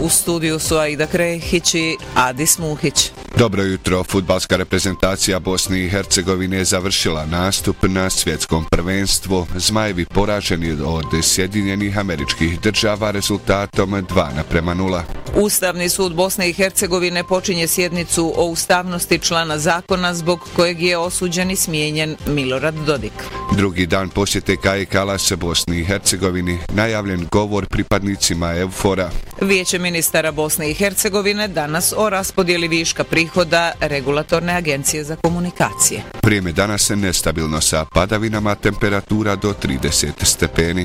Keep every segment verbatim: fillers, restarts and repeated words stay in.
U studiju su Aida Krehić i Adis Muhić. Dobro jutro. Fudbalska reprezentacija Bosne i Hercegovine je završila nastup na svjetskom prvenstvu. Zmajevi poraženi od Sjedinjenih Američkih Država rezultatom dva naprema nula. Ustavni sud Bosne i Hercegovine počinje sjednicu o ustavnosti člana zakona zbog kojeg je osuđen i smijenjen Milorad Dodik. Drugi dan posjete Kaje Kalasa Bosni i Hercegovini, najavljen govor pripadnicima EUFOR-a. Vijeće ministara Bosne i Hercegovine danas o raspodjeli viška prihoda Regulatorne agencije za komunikacije. Vrijeme danas je nestabilno sa padavinama, temperatura do trideset stepeni.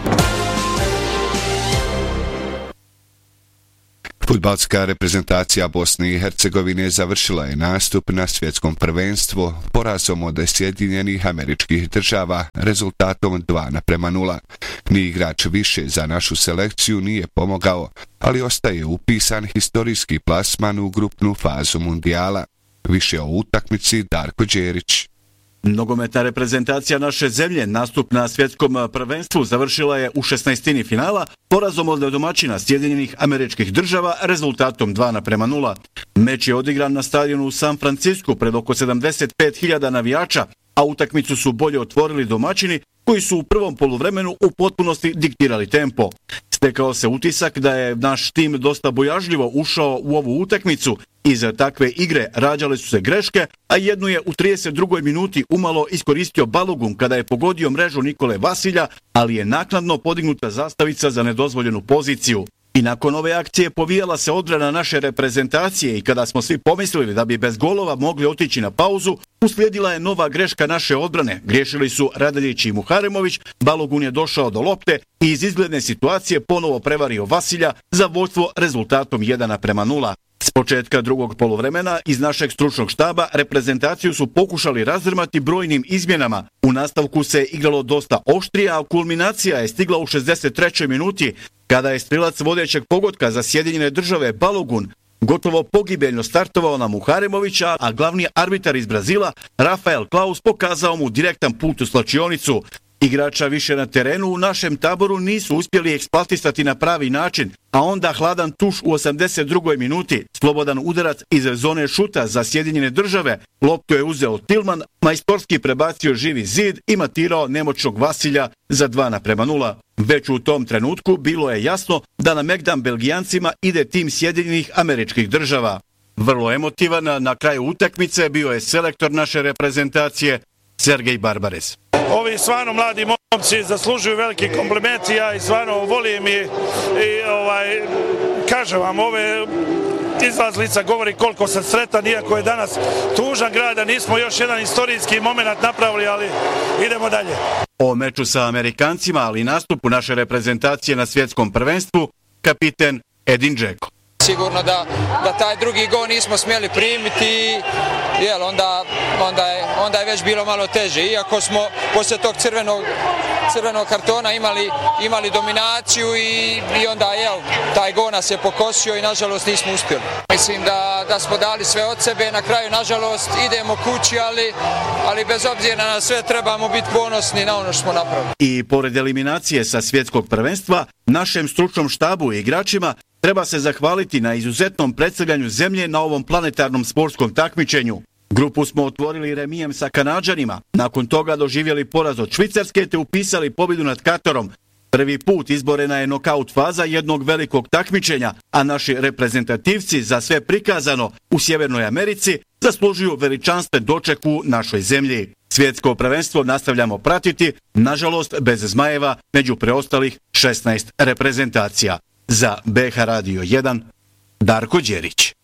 Fudbalska reprezentacija Bosne i Hercegovine završila je nastup na svjetskom prvenstvu porazom od Sjedinjenih Američkih Država rezultatom dva naprema nula. Ni igrač više za našu selekciju nije pomogao, ali ostaje upisan historijski plasman u grupnu fazu mundijala. Više o utakmici Darko Đerić. Nogometna reprezentacija naše zemlje nastup na svjetskom prvenstvu završila je u šesnaestini finala porazom od domaćina Sjedinjenih Američkih Država rezultatom dva naprema nula. Meč je odigran na stadionu u San Francisku pred oko sedamdeset pet hiljada navijača, a utakmicu su bolje otvorili domaćini koji su u prvom poluvremenu u potpunosti diktirali tempo. Stekao se utisak da je naš tim dosta bojažljivo ušao u ovu utakmicu. Iz takve igre rađale su se greške, a jednu je u trideset drugoj minuti umalo iskoristio Balogun kada je pogodio mrežu Nikole Vasilja, ali je naknadno podignuta zastavica za nedozvoljenu poziciju. I nakon ove akcije povijala se odbrana naše reprezentacije i kada smo svi pomislili da bi bez golova mogli otići na pauzu, uslijedila je nova greška naše odbrane. Griješili su Radaljić i Muharemović, Balogun je došao do lopte i iz izgledne situacije ponovo prevario Vasilja za vodstvo rezultatom jedan naprema nula. S početka drugog poluvremena iz našeg stručnog štaba reprezentaciju su pokušali razdrmati brojnim izmjenama. U nastavku se igralo dosta oštrije, a kulminacija je stigla u šezdeset trećoj minuti kada je strilac vodećeg pogotka za Sjedinjene Države Balogun gotovo pogibeljno startovao na Muharemovića, a glavni arbitar iz Brazila Rafael Klaus pokazao mu direktan put u slačionicu. Igrača više na terenu u našem taboru nisu uspjeli eksploatisati na pravi način, a onda hladan tuš u osamdeset drugoj minuti, slobodan udarac iz zone šuta za Sjedinjene Države, loptu je uzeo Tilman, majstorski prebacio živi zid i matirao nemoćnog Vasilja za dva naprema nula. Već u tom trenutku bilo je jasno da na megdan Belgijancima ide tim Sjedinjenih Američkih Država. Vrlo emotivan na kraju utakmice bio je selektor naše reprezentacije Sergej Barbares. Ovi stvarno mladi momci zaslužuju veliki kompliment i ja i stvarno volim i, i ovaj, kažem vam, ove izlazlica govori koliko sam sretan, iako je danas tužan grad, da nismo još jedan istorijski moment napravili, ali idemo dalje. O meču sa Amerikancima, ali i nastupu naše reprezentacije na svjetskom prvenstvu, kapiten Edin Džeko. Sigurno da, da taj drugi gol nismo smjeli primiti, jel, onda, onda, je, onda je već bilo malo teže. Iako smo poslije tog crvenog, crvenog kartona imali, imali dominaciju i, i onda jel, taj gol nas je pokosio i nažalost nismo uspjeli. Mislim da, da smo dali sve od sebe, na kraju nažalost idemo kući, ali, ali bez obzira na sve trebamo biti ponosni na ono što smo napravili. I pored eliminacije sa svjetskog prvenstva, našem stručnom štabu i igračima treba se zahvaliti na izuzetnom predstavljanju zemlje na ovom planetarnom sportskom takmičenju. Grupu smo otvorili remijem sa Kanađanima, nakon toga doživjeli poraz od Švicarske te upisali pobjedu nad Katarom. Prvi put izborena je nokaut faza jednog velikog takmičenja, a naši reprezentativci za sve prikazano u Sjevernoj Americi zaslužuju veličanstven doček u našoj zemlji. Svjetsko prvenstvo nastavljamo pratiti, nažalost bez Zmajeva među preostalih šesnaest reprezentacija. Za B H Radio jedan, Darko Đerić.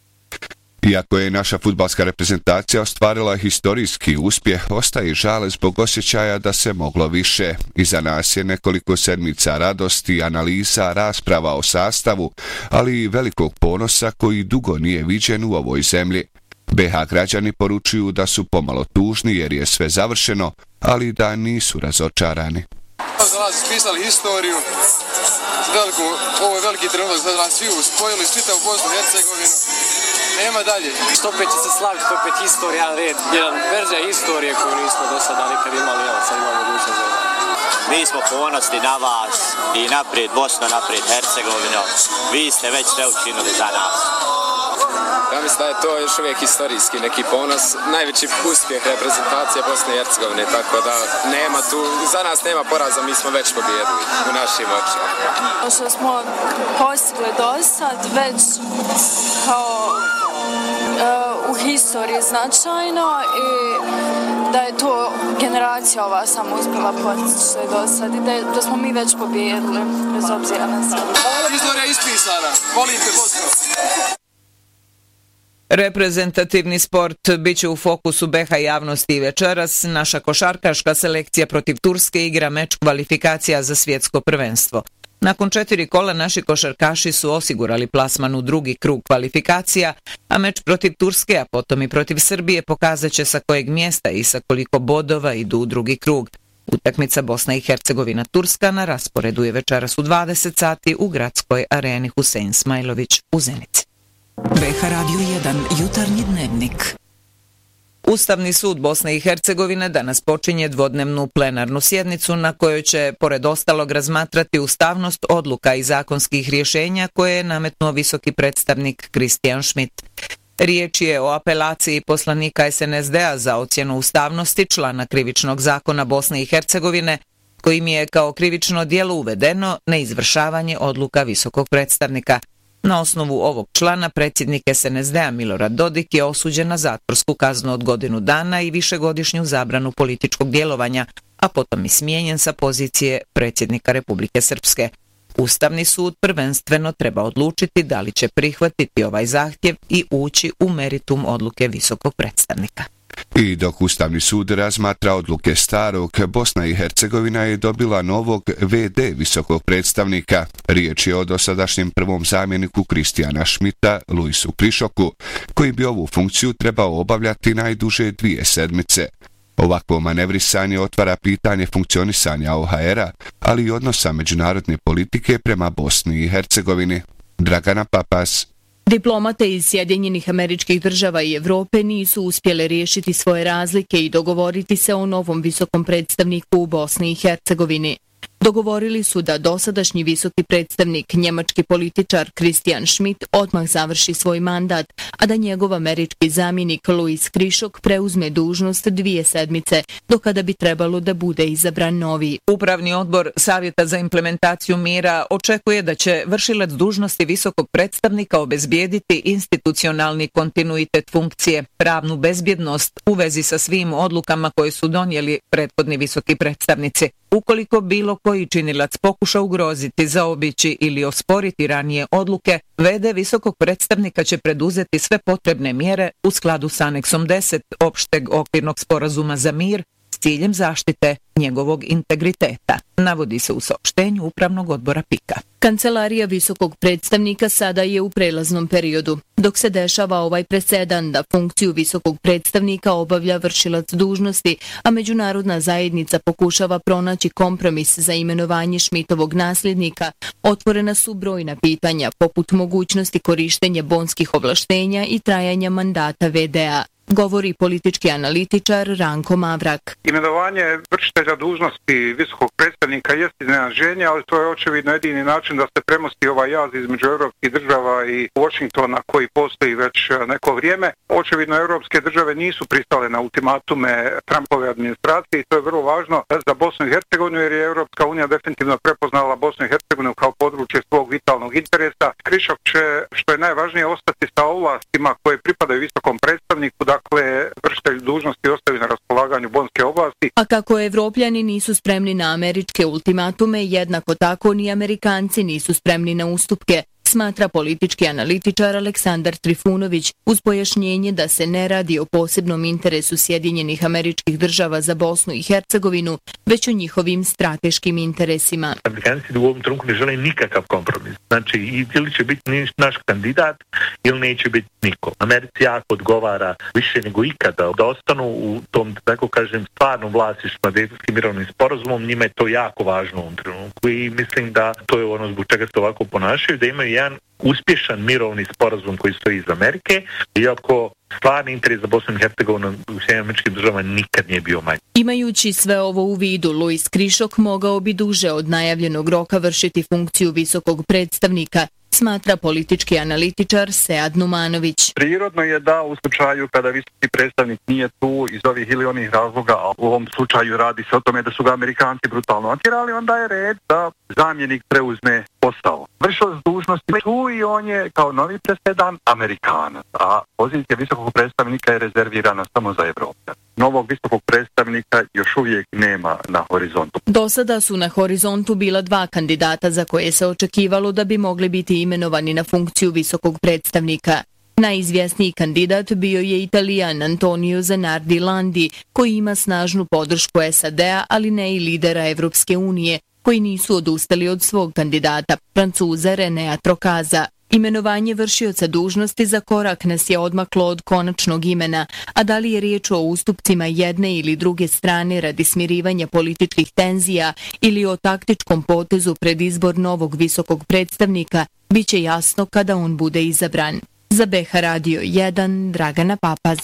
Iako je naša fudbalska reprezentacija ostvarila historijski uspjeh, ostaje žal zbog osjećaja da se moglo više. Iza nas je nekoliko sedmica radosti, analiza, rasprava o sastavu, ali i velikog ponosa koji dugo nije viđen u ovoj zemlji. B H građani poručuju da su pomalo tužni jer je sve završeno, ali da nisu razočarani. Za nas ispisali historiju, veliku, ovo je veliki trenutak za nas svi uspojili, čitavu Bosnu i Hercegovinu, nema dalje. Što opet će se slaviti, što opet historija, jedan red, jedan verzija historije koju nismo do sada nikad imali, evo sad imamo mogućnost za Mi smo ponosni na vas i naprijed Bosna, naprijed Hercegovina. Vi ste već sve učinili za nas. Ja mislim da je to još uvijek historijski neki ponos, najveći uspjeh reprezentacije Bosne i Hercegovine, tako da nema tu, za nas nema poraza, mi smo već pobijedili u našim očima. Što smo postigli do sad već kao uh, u historiji značajno i da je to generacija ova samo uspjela postići do sad i da, je, da smo mi već pobijedili, bez obzira na sve. Historija je ispisana, volim te Bosno. Reprezentativni sport biće u fokusu B iH javnosti i večeras. Naša košarkaška selekcija protiv Turske igra meč kvalifikacija za svjetsko prvenstvo. Nakon četiri kola naši košarkaši su osigurali plasman u drugi krug kvalifikacija, a meč protiv Turske, a potom i protiv Srbije pokazat će sa kojeg mjesta i sa koliko bodova idu u drugi krug. Utakmica Bosna i Hercegovina Turska na rasporedu je večeras u dvadeset sati u gradskoj areni Husein Smajlović u Zenici. B iH Radio jedan, jutarnji dnevnik. Ustavni sud Bosne i Hercegovine danas počinje dvodnevnu plenarnu sjednicu na kojoj će, pored ostalog, razmatrati ustavnost odluka i zakonskih rješenja koje je nametnuo visoki predstavnik Christian Schmidt. Riječ je o apelaciji poslanika S N S D-a za ocjenu ustavnosti člana krivičnog zakona Bosne i Hercegovine, kojim je kao krivično djelo uvedeno neizvršavanje odluka visokog predstavnika. Na osnovu ovog člana predsjednik S N S D-a Milorad Dodik je osuđen na zatvorsku kaznu od godinu dana i višegodišnju zabranu političkog djelovanja, a potom i smijenjen sa pozicije predsjednika Republike Srpske. Ustavni sud prvenstveno treba odlučiti da li će prihvatiti ovaj zahtjev i ući u meritum odluke visokog predstavnika. I dok Ustavni sud razmatra odluke starog, Bosna i Hercegovina je dobila novog ve de visokog predstavnika. Riječ je o dosadašnjem prvom zamjeniku Kristijana Schmidta, Luisu Krišoku, koji bi ovu funkciju trebao obavljati najduže dvije sedmice. Ovakvo manevrisanje otvara pitanje funkcionisanja O H R-a, ali i odnosa međunarodne politike prema Bosni i Hercegovini. Dragana Papas. Diplomate iz Sjedinjenih Američkih Država i Evrope nisu uspjele riješiti svoje razlike i dogovoriti se o novom visokom predstavniku u Bosni i Hercegovini. Dogovorili su da dosadašnji visoki predstavnik, njemački političar Christian Schmidt, odmah završi svoj mandat, a da njegov američki zamjenik Luis Krišok preuzme dužnost dvije sedmice, do kada bi trebalo da bude izabran novi. Upravni odbor Savjeta za implementaciju mira očekuje da će vršilac dužnosti visokog predstavnika obezbijediti institucionalni kontinuitet funkcije, pravnu bezbjednost u vezi sa svim odlukama koje su donijeli prethodni visoki predstavnici. Ukoliko bilo koji činilac pokuša ugroziti, zaobići ili osporiti ranije odluke, ve de visokog predstavnika će preduzeti sve potrebne mjere u skladu s aneksom deset opšteg okvirnog sporazuma za mir s ciljem zaštite njegovog integriteta, navodi se u saopštenju Upravnog odbora pika. Kancelarija visokog predstavnika sada je u prelaznom periodu. Dok se dešava ovaj presedan da funkciju visokog predstavnika obavlja vršilac dužnosti, a međunarodna zajednica pokušava pronaći kompromis za imenovanje Schmidtovog nasljednika, otvorena su brojna pitanja poput mogućnosti korištenja bonskih ovlaštenja i trajanja mandata ve de-a. Govori politički analitičar Ranko Mavrak. Imenovanje vršitelja dužnosti visokog predstavnika jest iznenađenje, ali to je očevidno jedini način da se premosti ovaj jaz između europskih država i Washingtona koji postoji već neko vrijeme. Očevidno europske države nisu pristale na ultimatume Trumpove administracije i to je vrlo važno za Bosnu i Hercegovinu jer je Europska unija definitivno prepoznala Bosnu i Hercegovinu kao područje svog vitalnog interesa. Krišok će, što je najvažnije, ostati sa ovlastima koje pripadaju visokom predstavniku, dakle vršitelj dužnosti ostavi na raspolaganju bonske oblasti. A kako Evropljani nisu spremni na američke ultimatume, jednako tako ni Amerikanci nisu spremni na ustupke, smatra politički analitičar Aleksandar Trifunović uz pojašnjenje da se ne radi o posebnom interesu Sjedinjenih Američkih Država za Bosnu i Hercegovinu, već o njihovim strateškim interesima. Amerikanci u ovom trenutku ne žele nikakav kompromis. Znači, ili će biti naš kandidat ili neće biti niko. Americi jako odgovara više nego ikada da ostanu u tom, tako kažem, stvarnom vlasništvu nad Dejtonskim mirovnim sporazumom. Njima je to jako važno u ovom trenutku i mislim da to je ono zbog čega se ovako ponašaju, da imaju jedan uspješan mirovni sporazum koji stoji iz Amerike, iako stvarni interes za Bosnu i Hercegovinu u Sjedinjenim Američkim Državama nikad nije bio manji. Imajući sve ovo u vidu, Luis Krišok mogao bi duže od najavljenog roka vršiti funkciju visokog predstavnika, smatra politički analitičar Sead Numanović. Prirodno je da u slučaju kada visoki predstavnik nije tu iz ovih ili onih razloga, a u ovom slučaju radi se o tome da su ga Amerikanci brutalno otjerali, onda je red da zamjenik preuzme posao. Vršilac dužnosti tu i on je kao novi presedan Amerikanac, a pozicija visokog predstavnika je rezervirana samo za Evropu. Novog visokog predstavnika još uvijek nema na horizontu. Do sada su na horizontu bila dva kandidata za koje se očekivalo da bi mogli biti imenovani na funkciju visokog predstavnika. Najizvjesniji kandidat bio je Italijan Antonio Zanardi Landi, koji ima snažnu podršku S A D-a, ali ne i lidera Evropske unije, koji nisu odustali od svog kandidata, Francuza Renea Trokaza. Imenovanje vršioca dužnosti za korak nas je odmaklo od konačnog imena, a da li je riječ o ustupcima jedne ili druge strane radi smirivanja političkih tenzija ili o taktičkom potezu pred izbor novog visokog predstavnika, bit će jasno kada on bude izabran. Za B H Radio jedan, Dragana Papaz.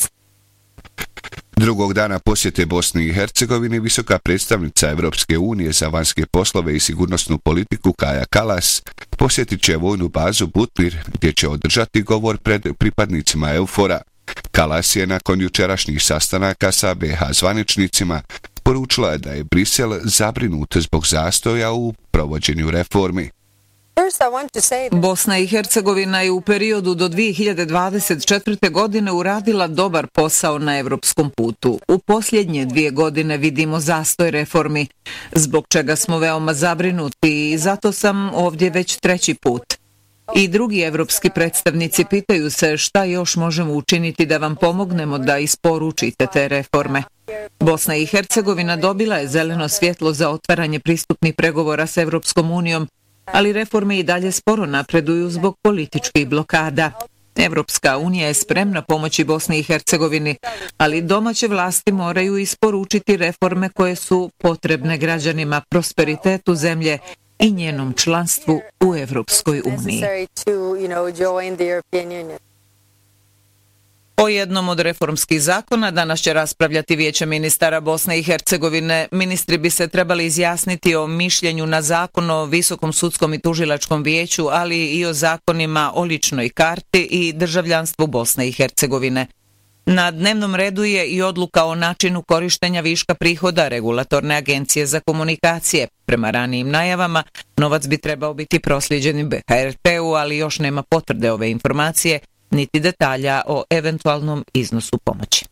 Drugog dana posjete Bosni i Hercegovini visoka predstavnica Evropske unije za vanjske poslove i sigurnosnu politiku Kaja Kallas posjetit će vojnu bazu Butmir, gdje će održati govor pred pripadnicima EUFOR-a. Kallas je nakon jučerašnjih sastanaka sa B H zvaničnicima poručila da je Brisel zabrinut zbog zastoja u provođenju reformi. Bosna i Hercegovina je u periodu do dvije hiljade dvadeset četvrte. godine uradila dobar posao na evropskom putu. U posljednje dvije godine vidimo zastoj reformi, zbog čega smo veoma zabrinuti i zato sam ovdje već treći put. I drugi evropski predstavnici pitaju se šta još možemo učiniti da vam pomognemo da isporučite te reforme. Bosna i Hercegovina dobila je zeleno svjetlo za otvaranje pristupnih pregovora s Evropskom unijom, ali reforme i dalje sporo napreduju zbog političkih blokada. Evropska unija je spremna pomoći Bosni i Hercegovini, ali domaće vlasti moraju isporučiti reforme koje su potrebne građanima, prosperitetu zemlje i njenom članstvu u Evropskoj uniji. O jednom od reformskih zakona danas će raspravljati Vijeće ministara Bosne i Hercegovine. Ministri bi se trebali izjasniti o mišljenju na zakon o Visokom sudskom i tužilačkom vijeću, ali i o zakonima o ličnoj karti i državljanstvu Bosne i Hercegovine. Na dnevnom redu je i odluka o načinu korištenja viška prihoda Regulatorne agencije za komunikacije. Prema ranijim najavama, novac bi trebao biti prosljeđen B H R T-u, ali još nema potvrde ove informacije, niti detalja o eventualnom iznosu pomoći.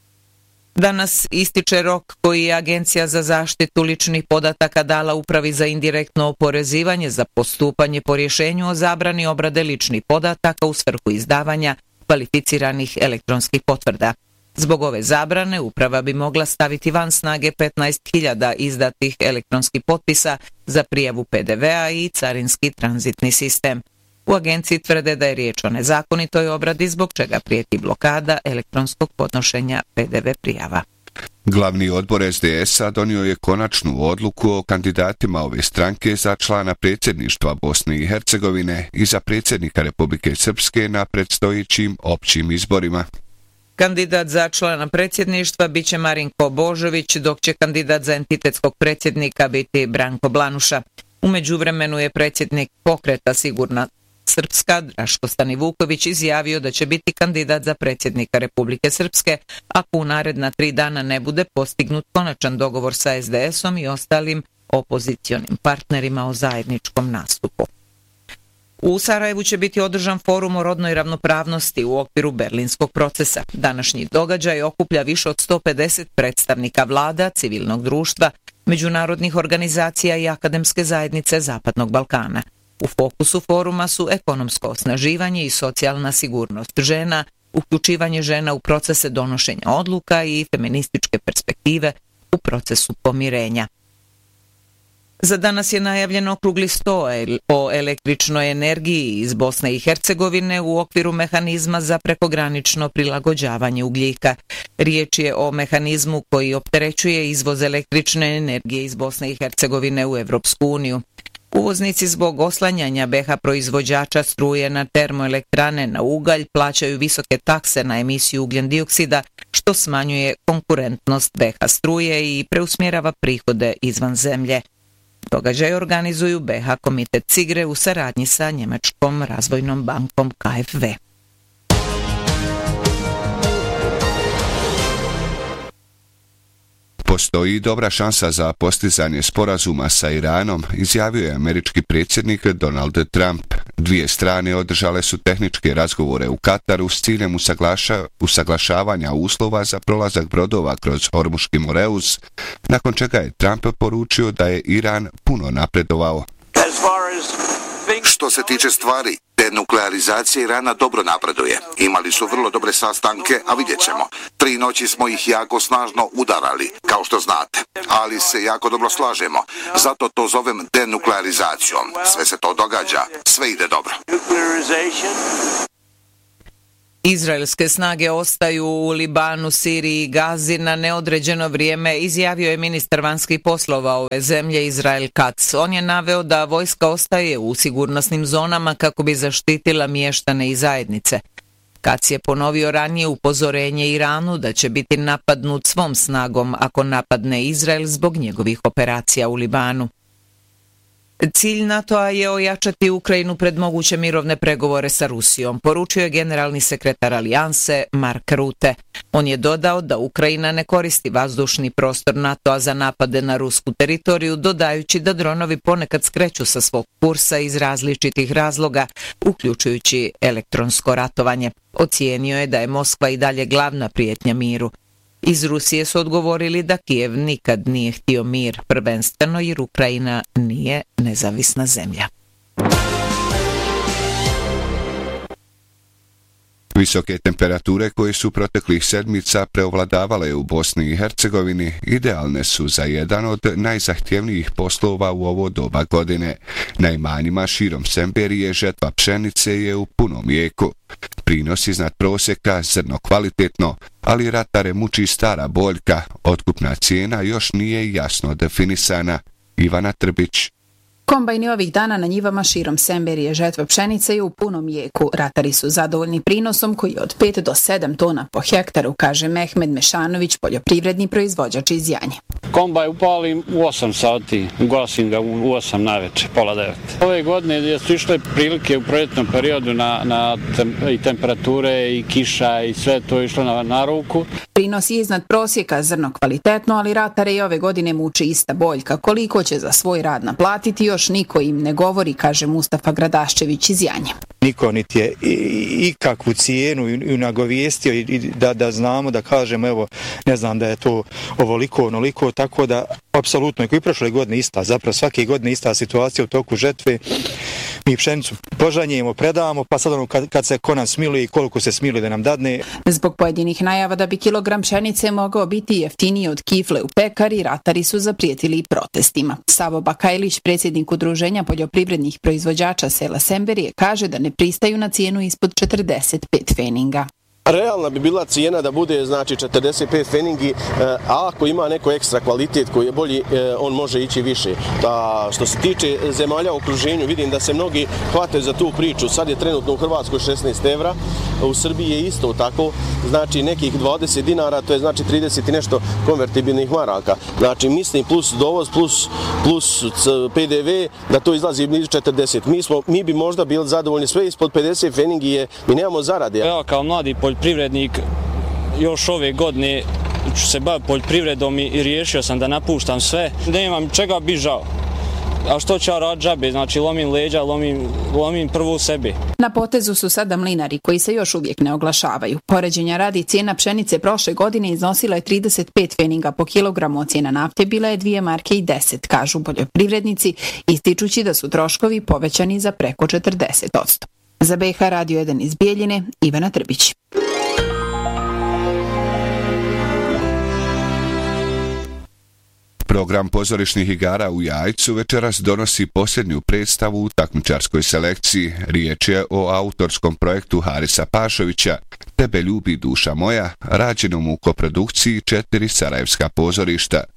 Danas ističe rok koji je Agencija za zaštitu ličnih podataka dala Upravi za indirektno oporezivanje za postupanje po rješenju o zabrani obrade ličnih podataka u svrhu izdavanja kvalificiranih elektronskih potvrda. Zbog ove zabrane uprava bi mogla staviti van snage petnaest hiljada izdatih elektronskih potpisa za prijavu P D V-a i carinski tranzitni sistem. U agenciji tvrde da je riječ o nezakonitoj obradi, zbog čega prijeti blokada elektronskog podnošenja P D V prijava. Glavni odbor S D S-a donio je konačnu odluku o kandidatima ove stranke za člana predsjedništva Bosne i Hercegovine i za predsjednika Republike Srpske na predstojećim općim izborima. Kandidat za člana predsjedništva biće Marinko Božović, dok će kandidat za entitetskog predsjednika biti Branko Blanuša. U međuvremenu je predsjednik Pokreta Sigurna Srpska, Draško Stanivuković, izjavio da će biti kandidat za predsjednika Republike Srpske ako u naredna tri dana ne bude postignut konačan dogovor sa S D S-om i ostalim opozicionim partnerima o zajedničkom nastupu. U Sarajevu će biti održan forum o rodnoj ravnopravnosti u okviru Berlinskog procesa. Današnji događaj okuplja više od sto pedeset predstavnika vlada, civilnog društva, međunarodnih organizacija i akademske zajednice Zapadnog Balkana. U fokusu foruma su ekonomsko osnaživanje i socijalna sigurnost žena, uključivanje žena u procese donošenja odluka i feminističke perspektive u procesu pomirenja. Za danas je najavljen okrugli sto o električnoj energiji iz Bosne i Hercegovine u okviru mehanizma za prekogranično prilagođavanje ugljika. Riječ je o mehanizmu koji opterećuje izvoz električne energije iz Bosne i Hercegovine u Evropsku uniju. Uvoznici zbog oslanjanja B H proizvođača struje na termoelektrane na ugalj plaćaju visoke takse na emisiju ugljen dioksida, što smanjuje konkurentnost B H struje i preusmjerava prihode izvan zemlje. Događaj organizuju B H komitet Cigre u saradnji sa Njemačkom razvojnom bankom K F W. Postoji dobra šansa za postizanje sporazuma sa Iranom, izjavio je američki predsjednik Donald Trump. Dvije strane održale su tehničke razgovore u Kataru s ciljem usaglaša, usaglašavanja uslova za prolazak brodova kroz Hormuški Moreus, nakon čega je Trump poručio da je Iran puno napredovao. Što se tiče stvari, denuklearizacija Irana dobro napreduje. Imali su vrlo dobre sastanke, a vidjet ćemo. Tri noći smo ih jako snažno udarali, kao što znate. Ali se jako dobro slažemo. Zato to zovem denuklearizacijom. Sve se to događa, sve ide dobro. Izraelske snage ostaju u Libanu, Siriji i Gazi na neodređeno vrijeme, izjavio je ministar vanjskih poslova ove zemlje Israel Katz. On je naveo da vojska ostaje u sigurnosnim zonama kako bi zaštitila mještane i zajednice. Katz je ponovio ranije upozorenje Iranu da će biti napadnut svom snagom ako napadne Izrael zbog njegovih operacija u Libanu. Cilj NATO-a je ojačati Ukrajinu pred moguće mirovne pregovore sa Rusijom, poručio je generalni sekretar Alijanse Mark Rutte. On je dodao da Ukrajina ne koristi vazdušni prostor NATO-a za napade na rusku teritoriju, dodajući da dronovi ponekad skreću sa svog kursa iz različitih razloga, uključujući elektronsko ratovanje. Ocijenio je da je Moskva i dalje glavna prijetnja miru. Iz Rusije su odgovorili da Kijev nikad nije htio mir, prvenstveno jer Ukrajina nije nezavisna zemlja. Visoke temperature koje su proteklih sedmica preovladavale u Bosni i Hercegovini idealne su za jedan od najzahtjevnijih poslova u ovo doba godine. Na imanjima širom Semberije žetva pšenice je u punom jeku. Prinos iznad prosjeka, zrno kvalitetno, ali ratare muči stara boljka, otkupna cijena još nije jasno definisana. Ivana Trbić. Kombajni ovih dana na njivama širom Semberije žetva pšenice je u punom jeku. Ratari su zadovoljni prinosom koji je od pet do sedam tona po hektaru, kaže Mehmed Mešanović, poljoprivredni proizvođač iz Janje. Kombaj upalim u osam sati, ugasim ga u osam naveče, pola devet. Ove godine su išle prilike u proljetnom periodu na, na tem, i temperature i kiša i sve to je išlo na, na ruku. Prinos je iznad prosjeka, zrno kvalitetno, ali ratare i ove godine muči ista boljka. Koliko će za svoj rad naplatiti, još niko im ne govori, kaže Mustafa Gradaščević iz Janje. Niko niti je ikakvu cijenu i nagovijestio i da, da znamo, da kažemo, evo, ne znam da je to ovoliko, onoliko, tako da, apsolutno, i prošle godine ista, zapravo svake godine ista situacija u toku žetve. Mi pšenicu požanjemo, predavamo, pa sad ono kad, kad se ko nam smiluje i koliko se smiluje da nam dadne. Zbog pojedinih najava da bi kilogram pšenice mogao biti jeftiniji od kifle u pekari, ratari su zaprijetili i protestima. Savo Bakajlić, predsjednik Udruženja poljoprivrednih proizvođača sela Semberije, kaže da ne pristaju na cijenu ispod četrdeset pet feninga. Realna bi bila cijena da bude znači četrdeset pet feningi, a ako ima neko ekstra kvalitet koji je bolji, on može ići više. Da, što se tiče zemalja u okruženju, vidim da se mnogi hvataju za tu priču. Sad je trenutno u Hrvatskoj šesnaest evra, u Srbiji je isto tako, znači nekih dvadeset dinara, to je znači trideset i nešto konvertibilnih maraka. Znači mislim plus dovoz, plus, plus P D V, da to izlazi blizu četrdeset. Mi, smo, mi bi možda bili zadovoljni, sve ispod pedeset feningi je, mi nemamo zarade. Evo kao mladi poljoprivrednik, još ove godine ću se baviti poljoprivredom i riješio sam da napuštam sve. Nemam čega bi žao. A što će ja raditi džabe? Znači lomim leđa, lomim, lomim prvo sebe. Na potezu su sada mlinari koji se još uvijek ne oglašavaju. Poređenja radi, cijena pšenice prošle godine iznosila je trideset pet feninga po kilogramu, a cijena nafte bila je dvije marke i deset, kažu poljoprivrednici, ističući da su troškovi povećani za preko četrdeset posto. Za B H Radio jedan iz Bijeljine, Ivana Trbić. Program pozorišnih igara u Jajcu večeras donosi posljednju predstavu u takmičarskoj selekciji. Riječ je o autorskom projektu Harisa Pašovića Tebe ljubi duša moja, rađenom u koprodukciji četiri sarajevska pozorišta.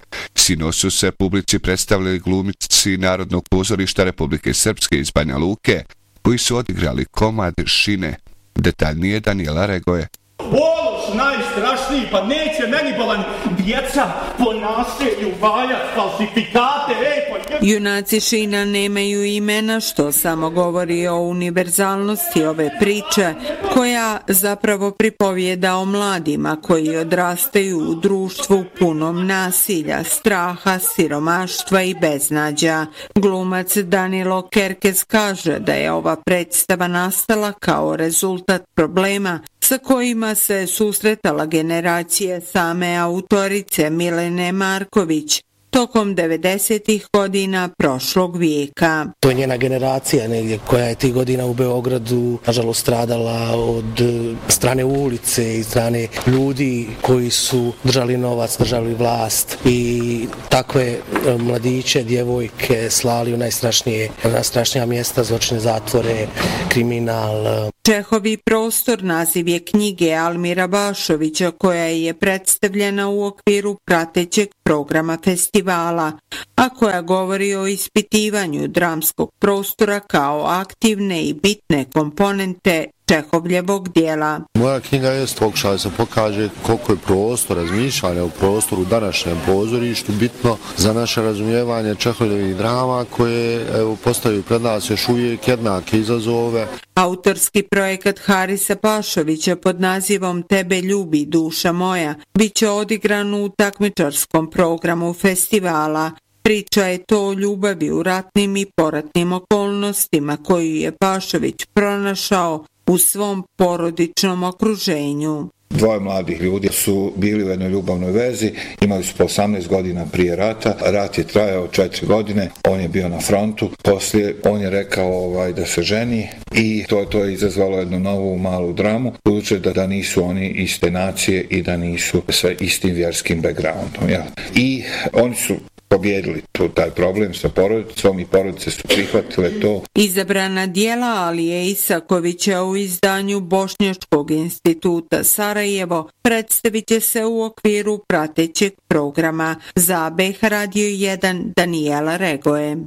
Sinoć su se publici predstavili glumici Narodnog pozorišta Republike Srpske iz Banja Luke, koji su odigrali komad Šine. Detaljnije Danijela Regoje. Ološ najstrašniji, pa neće meni balan djeca po naselju valjat falsifikate, ej, pa... Junaci Šina nemaju imena, što samo govori o univerzalnosti ove priče, koja zapravo pripovijeda o mladima koji odrastaju u društvu punom nasilja, straha, siromaštva i beznađa. Glumac Danilo Kerkez kaže da je ova predstava nastala kao rezultat problema sa kojima se susretala generacija same autorice Milene Marković tokom devedesetih godina prošlog vijeka. To je njena generacija negdje koja je tih godina u Beogradu nažalost stradala od strane ulice i strane ljudi koji su držali novac, držali vlast i takve mladiće, djevojke slali u najstrašnije, najstrašnija mjesta, zločine zatvore, kriminal. Čehovi prostor naziv je knjige Almira Bašovića koja je predstavljena u okviru pratećeg programa festivala, a koja govori o ispitivanju dramskog prostora kao aktivne i bitne komponente Čehovljevog dijela. Moja knjiga je pokušala da se pokaže koliko je prostor razmišljanja u prostoru u današnjem pozorištu bitno za naše razumijevanje Čehovljevih drama koje evo, postavljaju pred nas još uvijek jednake izazove. Autorski projekat Harisa Pašovića pod nazivom Tebe ljubi duša moja biće odigran u takmičarskom programu festivala. Priča je to o ljubavi u ratnim i poratnim okolnostima koju je Pašović pronašao u svom porodičnom okruženju. Dvoje mladih ljudi su bili u jednoj ljubavnoj vezi, imali su po osamnaest godina prije rata, rat je trajao četiri godine, on je bio na frontu, poslije on je rekao ovaj, da se ženi i to, to je izazvalo jednu novu malu dramu, budući da, da nisu oni iste nacije i da nisu sve istim vjerskim backgroundom. Ja. I oni su pobjedili tu taj problem sa porodicom i porodice su prihvatile to. Izabrana dijela Alije Isakovića u izdanju Bošnjačkog instituta Sarajevo predstavit će se u okviru pratećeg programa. Za B H Radio jedan Danijela Regoje.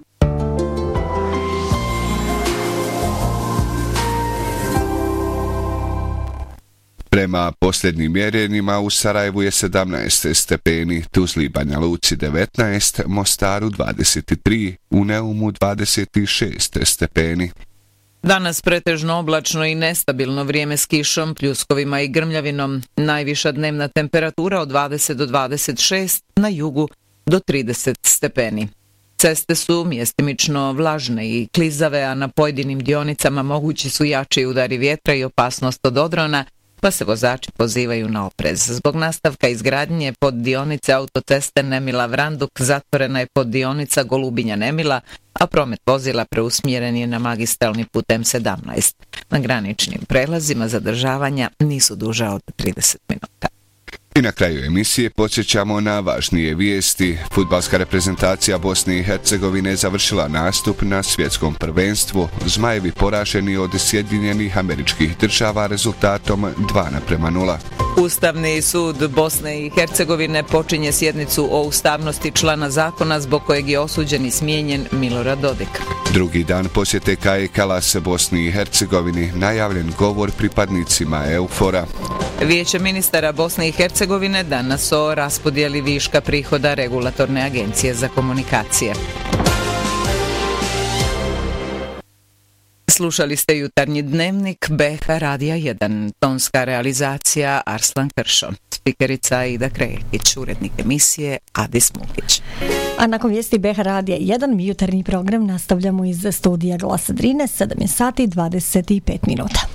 Prema posljednjim mjerenjima u Sarajevu je sedamnaest stepeni, Tuzli i Banja Luci devetnaest, Mostaru dvadeset tri, u Neumu dvadeset šest stepeni. Danas pretežno oblačno i nestabilno vrijeme s kišom, pljuskovima i grmljavinom. Najviša dnevna temperatura od dvadeset do dvadeset šest, na jugu do trideset stepeni. Ceste su mjestimično vlažne i klizave, a na pojedinim dionicama mogući su jači udari vjetra i opasnost od odrona, pa se vozači pozivaju na oprez. Zbog nastavka izgradnje pod dionice autoceste Nemila-Vranduk zatvorena je pod dionica Golubinja-Nemila, a promet vozila preusmjeren je na magistralni put M sedamnaest. Na graničnim prelazima zadržavanja nisu duža od trideset minuta. I na kraju emisije podsjećamo na važnije vijesti. Fudbalska reprezentacija Bosne i Hercegovine završila nastup na svjetskom prvenstvu. Zmajevi poraženi od Sjedinjenih Američkih Država rezultatom dva naprema nula. Ustavni sud Bosne i Hercegovine počinje sjednicu o ustavnosti člana zakona zbog kojeg je osuđen i smijenjen Milorad Dodik. Drugi dan posjete Kaje Kalas Bosni i Hercegovini, najavljen govor pripadnicima Eufora. Vijeće ministara Bosne i Hercegovine danas o raspodjeli viška prihoda Regulatorne agencije za komunikacije. Slušali ste jutarnji dnevnik B H Radija jedan, tonska realizacija Arslan Kršo, spikerica Ida Krekić, urednik emisije Adis Mukić. A nakon vijesti B H Radija jedan, jutarnji program nastavljamo iz studija Glasa Drine, sedam je sati i dvadeset pet minuta.